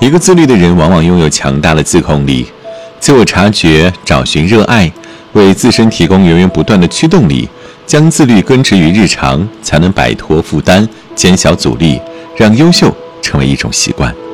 一个自律的人往往拥有强大的自控力，自我察觉，找寻热爱，为自身提供源源不断的驱动力，将自律根植于日常，才能摆脱负担，减小阻力，让优秀成为一种习惯。